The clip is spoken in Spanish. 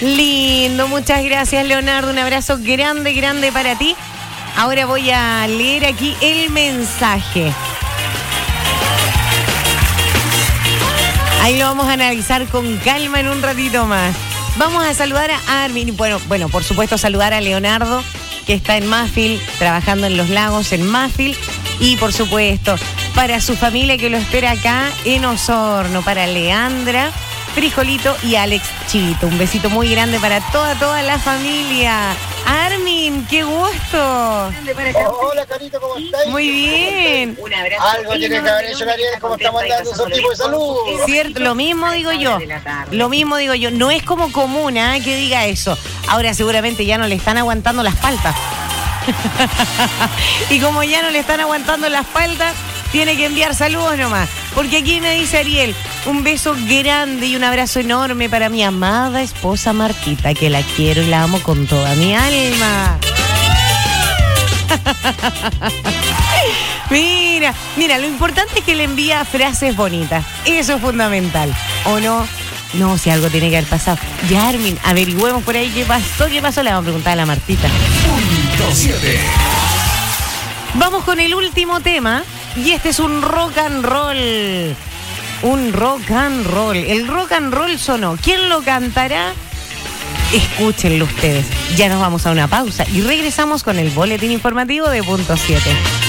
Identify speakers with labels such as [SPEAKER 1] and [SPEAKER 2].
[SPEAKER 1] Lindo, muchas gracias, Leonardo. Un abrazo grande, grande para ti. Ahora voy a leer aquí el mensaje. Ahí lo vamos a analizar con calma en un ratito más. Vamos a saludar a Armin. Bueno, por supuesto saludar a Leonardo, que está en Mafil, trabajando en Los Lagos, en Mafil. Y por supuesto, para su familia que lo espera acá en Osorno, para Leandra, Frijolito y Alex Chito. Un besito muy grande para toda la familia. Armin, qué gusto.
[SPEAKER 2] Hola, Carito, ¿cómo estás?
[SPEAKER 1] Muy bien.
[SPEAKER 2] Un abrazo. Algo tiene que haber hecho Ariel, ¿cómo estamos dando esos tipos de salud?
[SPEAKER 1] Cierto, lo mismo digo yo. No es como común, que diga eso. Ahora seguramente ya no le están aguantando las paltas. Y como ya no le están aguantando las paltas, tiene que enviar saludos nomás. Porque aquí me dice Ariel, un beso grande y un abrazo enorme para mi amada esposa Marquita, que la quiero y la amo con toda mi alma. Mira, lo importante es que le envía frases bonitas. Eso es fundamental. ¿O no? No, si algo tiene que haber pasado. Ya, Armin, averigüemos por ahí qué pasó. ¿Qué pasó? Le vamos a preguntar a la Martita.
[SPEAKER 3] Punto 7.
[SPEAKER 1] Vamos con el último tema. Y este es un rock and roll. Un rock and roll. El rock and roll sonó. ¿Quién lo cantará? Escúchenlo ustedes. Ya nos vamos a una pausa y regresamos con el boletín informativo de Punto 7.